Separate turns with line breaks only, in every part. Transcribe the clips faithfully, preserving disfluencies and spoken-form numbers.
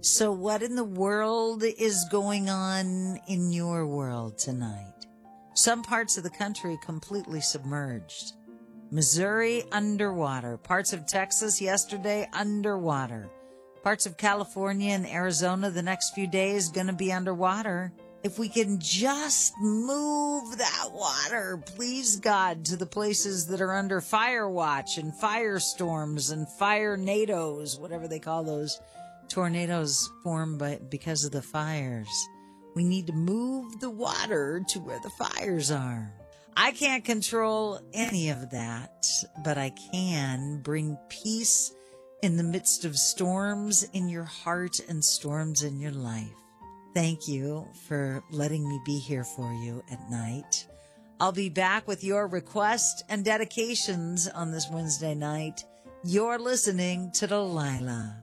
So what in the world is going on in your world tonight? Some parts of the country completely submerged. Missouri underwater. Parts of Texas yesterday underwater. Parts of California and Arizona the next few days going to be underwater. If we can just move that water, please God, to the places that are under fire watch and firestorms and fire nados, whatever they call those tornadoes formed by, because of the fires. We need to move the water to where the fires are. I can't control any of that, but I can bring peace in the midst of storms in your heart and storms in your life. Thank you for letting me be here for you at night. I'll be back with your requests and dedications on this Wednesday night. You're listening to Delilah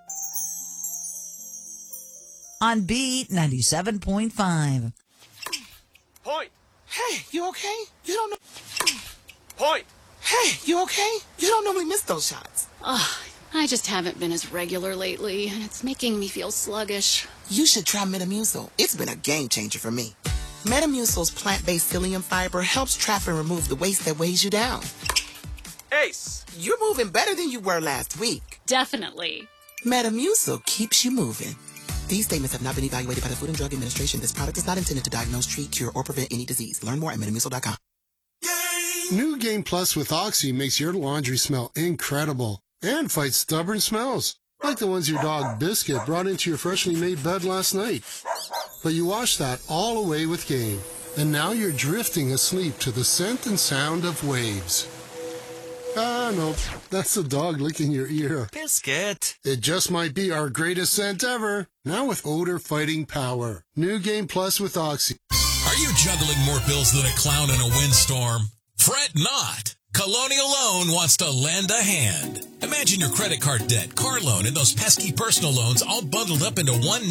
on Beat ninety-seven point five.
Point.
Hey, you okay? You don't know.
Point.
Hey, you okay? You don't normally miss those shots.
Ugh, I just haven't been as regular lately, and it's making me feel sluggish.
You should try Metamucil. It's been a game changer for me. Metamucil's plant-based psyllium fiber helps trap and remove the waste that weighs you down.
Ace.
You're moving better than you were last week.
Definitely.
Metamucil keeps you moving. These statements have not been evaluated by the Food and Drug Administration. This product is not intended to diagnose, treat, cure, or prevent any disease. Learn more at metamucil dot com.
New Game Plus with Oxy makes your laundry smell incredible and fights stubborn smells, like the ones your dog Biscuit brought into your freshly made bed last night. But you washed that all away with Game, and now you're drifting asleep to the scent and sound of waves. Ah, no, that's the dog licking your ear.
Biscuit.
It just might be our greatest scent ever, now with odor-fighting power. New Game Plus with Oxy.
Are you juggling more bills than a clown in a windstorm? Fret not. Colonial Loan wants to lend a hand. Imagine your credit card debt, car loan, and those pesky personal loans all bundled up into one